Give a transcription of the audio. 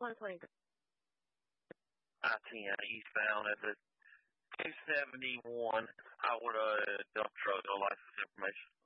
120. I-10 eastbound at the 271 Iowa dump truck, no license information.